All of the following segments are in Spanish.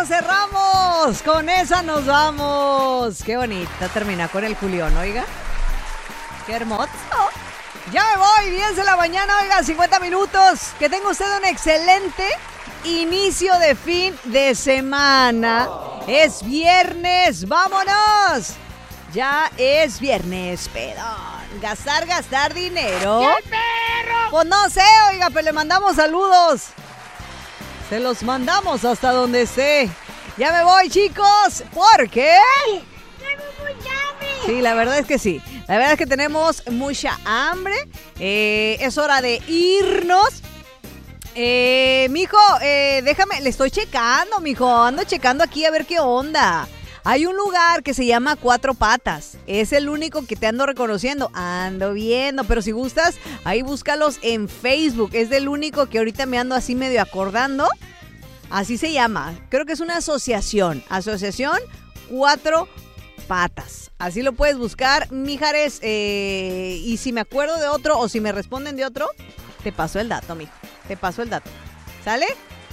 esa cerramos, con esa nos vamos. Qué bonita termina con el Julián, oiga. Qué hermoso. Ya me voy, 10 de la mañana, oiga, 50 minutos. Que tenga usted un excelente inicio de fin de semana. Es viernes, vámonos. Ya es viernes, pedón. Gastar dinero. ¡Qué perro! Pues no sé, oiga, pero le mandamos saludos. Se los mandamos hasta donde esté. Ya me voy, chicos, porque... ¡Tengo mucha hambre! Sí, la verdad es que sí. La verdad es que tenemos mucha hambre. Es hora de irnos. Mijo, déjame, le estoy checando, mijo. Ando checando aquí a ver qué onda. Hay un lugar que se llama Cuatro Patas. Es el único que te ando reconociendo. Ando viendo, pero si gustas, ahí búscalos en Facebook. Es del único que ahorita me ando así medio acordando. Así se llama. Creo que es una asociación. Asociación Cuatro Patas. Así lo puedes buscar, mijares. Y si me acuerdo de otro o si me responden de otro, te paso el dato, mijo. Te paso el dato. ¿Sale?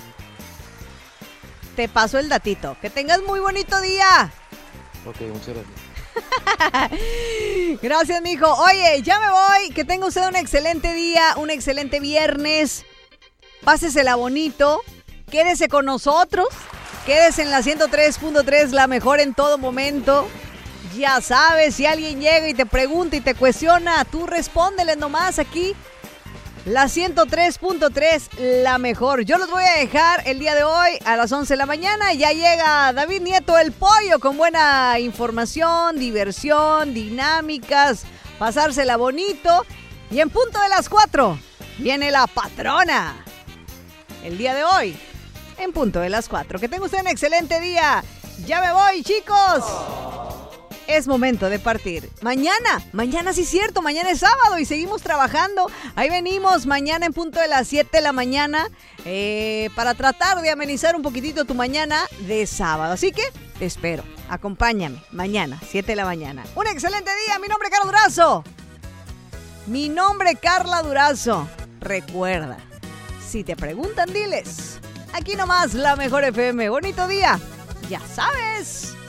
Te paso el datito. Que tengas muy bonito día. Ok, muchas gracias. Gracias, mijo. Oye, ya me voy. Que tenga usted un excelente día, un excelente viernes. Pásesela bonito. Quédese con nosotros. Quédese en la 103.3, la mejor en todo momento. Ya sabes, si alguien llega y te pregunta y te cuestiona, tú respóndele nomás aquí. La 103.3, la mejor. Yo los voy a dejar el día de hoy a las 11 de la mañana. Ya llega David Nieto, el pollo, con buena información, diversión, dinámicas, pasársela bonito. Y en punto de las 4 viene la patrona. El día de hoy, en punto de las 4. Que tenga usted un excelente día. Ya me voy, chicos. Es momento de partir. Mañana sí es cierto, mañana es sábado y seguimos trabajando. Ahí venimos mañana en punto de las 7 de la mañana para tratar de amenizar un poquitito tu mañana de sábado. Así que te espero, acompáñame mañana, 7 de la mañana. Un excelente día, mi nombre es Carla Durazo. Mi nombre es Carla Durazo. Recuerda, si te preguntan, diles. Aquí nomás la mejor FM. Bonito día, ya sabes.